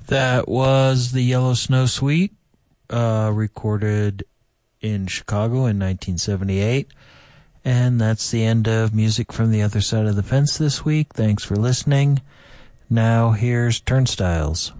That was the Yellow Snow Suite, recorded in Chicago in 1978. And that's the end of Music from the Other Side of the Fence this week. Thanks for listening. Now here's Turnstiles.